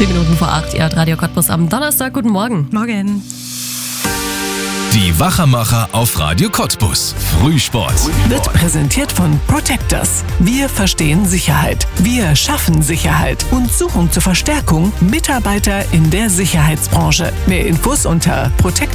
10 Minuten vor 8, ihr hört Radio Cottbus am Donnerstag. Guten Morgen. Morgen. Die Wachermacher auf Radio Cottbus. Frühsport. Wird präsentiert von Protectors. Wir verstehen Sicherheit. Wir schaffen Sicherheit und suchen zur Verstärkung Mitarbeiter in der Sicherheitsbranche. Mehr Infos unter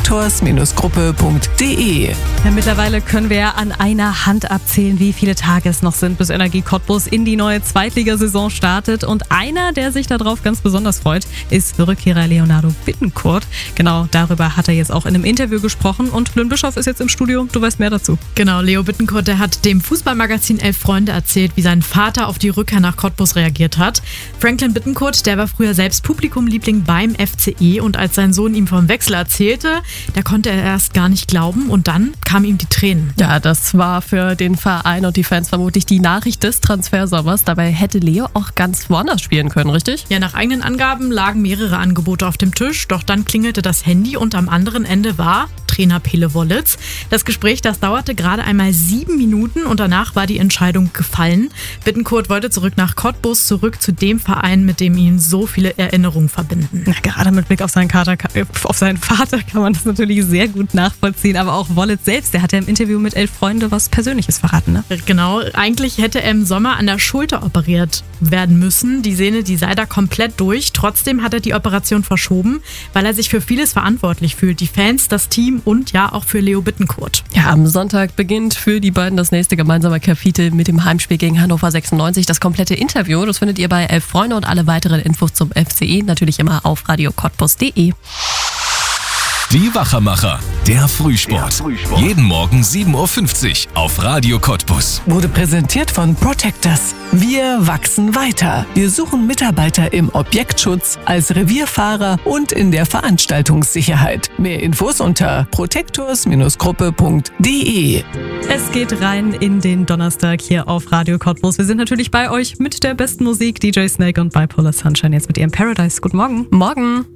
protectors-gruppe.de. Ja, mittlerweile können wir ja an einer Hand abzählen, wie viele Tage es noch sind, bis Energie Cottbus in die neue Zweitligasaison startet. Und einer, der sich darauf ganz besonders freut, ist Rückkehrer Leonardo Bittencourt. Genau darüber hat er jetzt auch in einem Interview gesprochen. Und Lynn Bischoff ist jetzt im Studio. Du weißt mehr dazu. Genau, Leo Bittencourt, der hat dem Fußballmagazin 11 Freunde erzählt, wie sein Vater auf die Rückkehr nach Cottbus reagiert hat. Franklin Bittencourt, der war früher selbst Publikumliebling beim FCE und als sein Sohn ihm vom Wechsel erzählte, da konnte er erst gar nicht glauben und dann kamen ihm die Tränen. Ja, das war für den Verein und die Fans vermutlich die Nachricht des Transfersommers. Dabei hätte Leo auch ganz woanders spielen können, richtig? Ja, nach eigenen Angaben lagen mehrere Angebote auf dem Tisch, doch dann klingelte das Handy und am anderen Ende war Trainer Pele Wollitz. Das Gespräch, das dauerte gerade einmal 7 Minuten und danach war die Entscheidung gefallen. Bittencourt wollte zurück nach Cottbus, zurück zu dem Verein, mit dem ihn so viele Erinnerungen verbinden. Ja, gerade mit Blick auf seinen Vater kann man das natürlich sehr gut nachvollziehen. Aber auch Wollitz selbst, der hat ja im Interview mit 11 Freunde was Persönliches verraten, ne? Genau, eigentlich hätte er im Sommer an der Schulter operiert werden müssen. Die Sehne, die sei da komplett durch. Trotzdem hat er die Operation verschoben, weil er sich für vieles verantwortlich fühlt. Die Fans, das Team und ja auch für Leo Bittencourt. Ja, am Sonntag beginnt für die beiden das nächste gemeinsame Kapitel mit dem Heimspiel gegen Hannover 96. Das komplette Interview, das findet ihr bei 11 Freunde und alle weiteren Infos zum FCE natürlich immer auf radiocottbus.de. Die Wachermacher. Der Frühsport. Jeden Morgen 7.50 Uhr auf Radio Cottbus. Wurde präsentiert von Protectors. Wir wachsen weiter. Wir suchen Mitarbeiter im Objektschutz, als Revierfahrer und in der Veranstaltungssicherheit. Mehr Infos unter protectors-gruppe.de. Es geht rein in den Donnerstag hier auf Radio Cottbus. Wir sind natürlich bei euch mit der besten Musik. DJ Snake und Bipolar Sunshine jetzt mit ihrem Paradise. Guten Morgen. Morgen.